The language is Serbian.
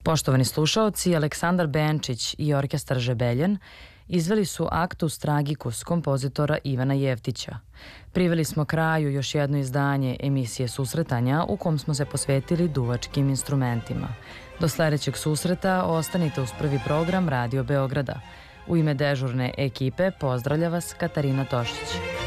Poštovani slušaoci, Aleksandar Benčić i orkestar Žebeljen izveli su Actus Tragicus kompozitora Ivana Jevtića. Priveli smo kraju još jedno izdanje emisije Susretanja u kom smo se posvetili duvačkim instrumentima. Do sledećeg susreta ostanite uz prvi program Radio Beograda. U ime dežurne ekipe pozdravlja vas Katarina Tošić.